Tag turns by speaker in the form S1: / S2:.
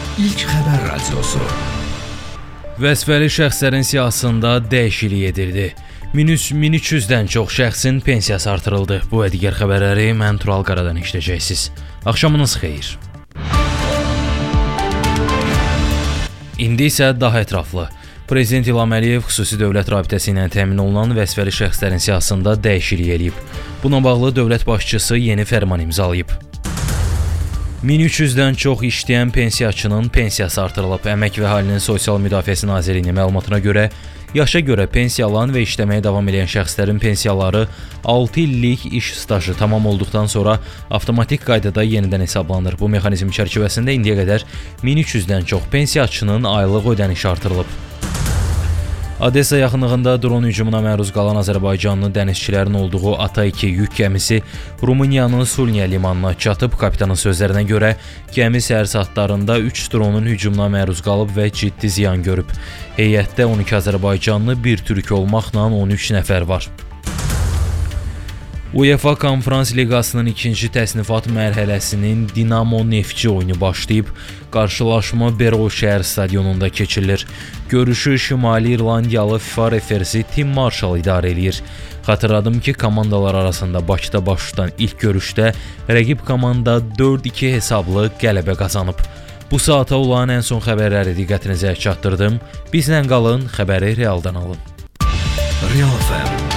S1: İlk Xəbər Radiosu.
S2: Vəzifəli şəxslərin siyahısında dəyişiklik edildi. 1300-dən çox şəxsin pensiyası artırıldı. Bu və digər xəbərləri mən Tural Qaradan eşidəcəksiniz. Axşamınız xeyir. İndi isə daha ətraflı. Prezident İlham Əliyev xüsusi dövlət rabitəsi ilə təmin olunan vəzifəli şəxslərin siyahısında dəyişiklik edib. Buna bağlı dövlət başçısı yeni fərman imzalayıb. 1300-dən çox işləyən pensiyaçının pensiyası artırılıb. Əmək və Əhalinin Sosial Müdafiəsi Nazirliyinin məlumatına görə, yaşa görə pensiya alan və işləməyə davam edən şəxslərin pensiyaları 6 illik iş stajı tamam olduqdan sonra avtomatik qaydada yenidən hesablanır. Bu mexanizm çərçivəsində indiyə qədər 1300-dən çox pensiyaçının aylıq ödənişi artırılıb. Odessa yaxınlığında dron hücumuna məruz qalan Azərbaycanlı dənizçilərin olduğu Ata-2 yük gəmisi Rumıniyanın Sulniya limanına çatıb. Kapitanın sözlərinə görə, gəmi səhər saatlarında 3 dronun hücumuna məruz qalıb və ciddi ziyan görüb. Heyətdə 12 Azərbaycanlı, bir türk olmaqla 13 nəfər var. UEFA Konferans Liqasının ikinci təsnifat mərhələsinin Dinamo Neftçi oyunu başlayıb. Qarşılaşma Berol şəhər stadionunda keçirilir. Görüşü Şimali İrlandiyalı FIFA referisi Tim Marshall idarə edir. Xatırladım ki, komandalar arasında Bakıda baş tutan ilk görüşdə rəqib komanda 4-2 hesablı qələbə qazanıb. Bu saata olan ən son xəbərləri diqqətinizə çatdırdım. Bizlə qalın, xəbəri realdan alın.
S1: Real FM.